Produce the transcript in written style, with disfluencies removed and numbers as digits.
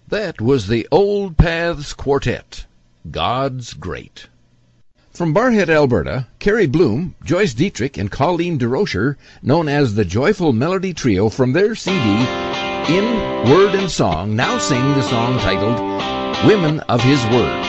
That was the Old Paths Quartet, God's Great. From Barhead, Alberta, Carrie Bloom, Joyce Dietrich, and Colleen DeRocher, known as the Joyful Melody Trio, from their CD, In Word and Song, now sing the song titled Women of His Word.